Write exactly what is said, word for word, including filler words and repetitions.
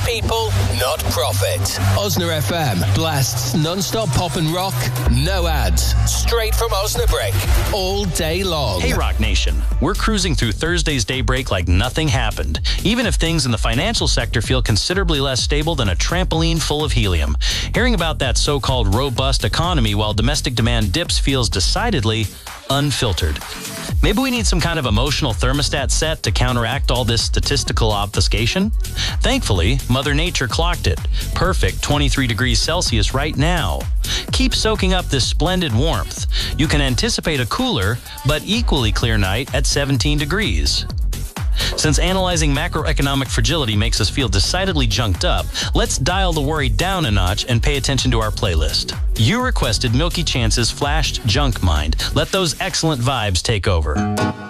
people, not profit. Osna F M blasts non-stop pop and rock, no ads, straight from Osnabrück, all day long. Hey Rock Nation, we're cruising through Thursday's daybreak like nothing happened, even if things in the financial sector feel considerably less stable than a trampoline full of helium. Hearing about that so-called robust economy while domestic demand dips feels decidedly unfiltered. Maybe we need some kind of emotional thermostat set to counteract all this statistical obfuscation? Thankfully, Mother Nature clocked it. Perfect twenty-three degrees Celsius right now. Keep soaking up this splendid warmth. You can anticipate a cooler, but equally clear night at seventeen degrees. Since analyzing macroeconomic fragility makes us feel decidedly junked up, let's dial the worry down a notch and pay attention to our playlist. You requested Milky Chance's Flashed Junk Mind. Let those excellent vibes take over.